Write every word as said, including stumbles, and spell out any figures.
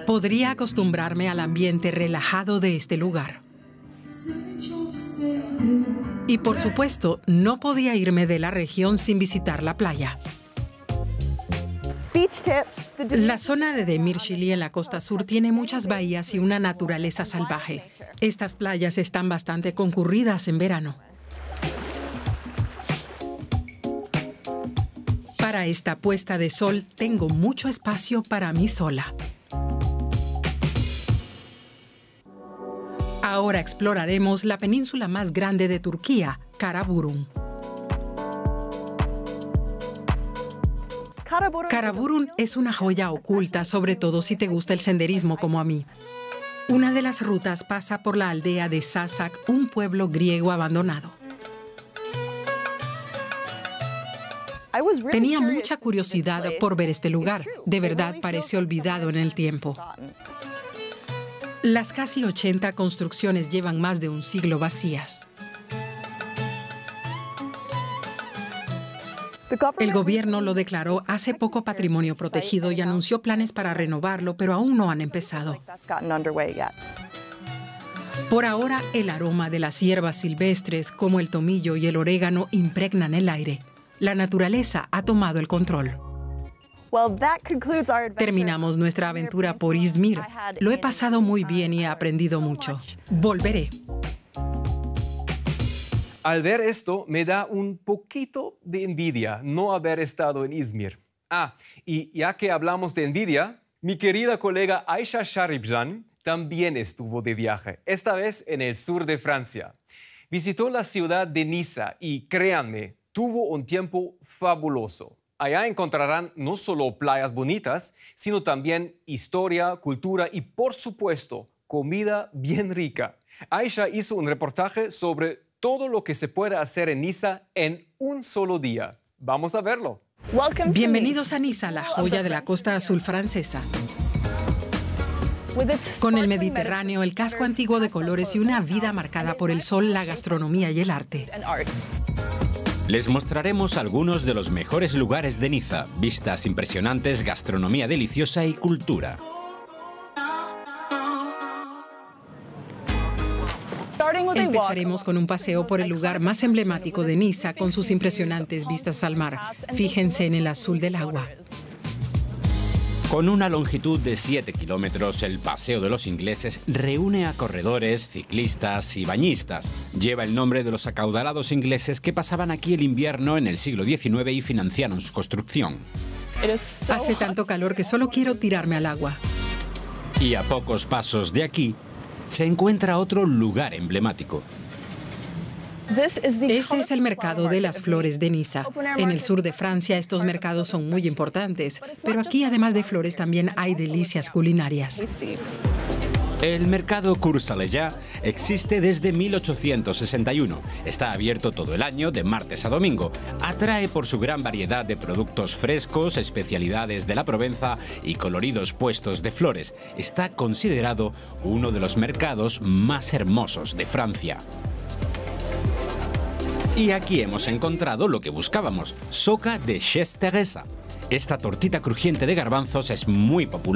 Podría acostumbrarme al ambiente relajado de este lugar. Y por supuesto, no podía irme de la región sin visitar la playa. La zona de Demirchili en la costa sur tiene muchas bahías y una naturaleza salvaje. Estas playas están bastante concurridas en verano. Para esta puesta de sol tengo mucho espacio para mí sola. Ahora exploraremos la península más grande de Turquía, Karaburun. Karaburun es una joya oculta, sobre todo si te gusta el senderismo como a mí. Una de las rutas pasa por la aldea de Sasak, un pueblo griego abandonado. Tenía mucha curiosidad por ver este lugar. De verdad parece olvidado en el tiempo. Las casi ochenta construcciones llevan más de un siglo vacías. El gobierno lo declaró hace poco patrimonio protegido y anunció planes para renovarlo, pero aún no han empezado. Por ahora, el aroma de las hierbas silvestres, como el tomillo y el orégano, impregnan el aire. La naturaleza ha tomado el control. Terminamos nuestra aventura por Izmir. Lo he pasado muy bien y he aprendido mucho. Volveré. Al ver esto, me da un poquito de envidia no haber estado en Izmir. Ah, y ya que hablamos de envidia, mi querida colega Aisha Sharibjan también estuvo de viaje, esta vez en el sur de Francia. Visitó la ciudad de Niza y, créanme, tuvo un tiempo fabuloso. Allá encontrarán no solo playas bonitas, sino también historia, cultura y, por supuesto, comida bien rica. Aisha hizo un reportaje sobre todo lo que se puede hacer en Niza en un solo día. Vamos a verlo. Bienvenidos a Niza, la joya de la costa azul francesa. Con el Mediterráneo, el casco antiguo de colores y una vida marcada por el sol, la gastronomía y el arte. Les mostraremos algunos de los mejores lugares de Niza, vistas impresionantes, gastronomía deliciosa y cultura. Empezaremos con un paseo por el lugar más emblemático de Niza, con sus impresionantes vistas al mar. Fíjense en el azul del agua. Con una longitud de siete kilómetros, el Paseo de los Ingleses reúne a corredores, ciclistas y bañistas. Lleva el nombre de los acaudalados ingleses que pasaban aquí el invierno en el siglo diecinueve y financiaron su construcción. Hace tanto calor que solo quiero tirarme al agua. Y a pocos pasos de aquí se encuentra otro lugar emblemático. Este es el mercado de las flores de Niza. En el sur de Francia estos mercados son muy importantes, pero aquí además de flores también hay delicias culinarias. El mercado Cours-Saleya existe desde mil ochocientos sesenta y uno. Está abierto todo el año, de martes a domingo. Atrae por su gran variedad de productos frescos, especialidades de la Provenza y coloridos puestos de flores. Está considerado uno de los mercados más hermosos de Francia. Y aquí hemos encontrado lo que buscábamos, soca de Cheste Teresa. Esta tortita crujiente de garbanzos es muy popular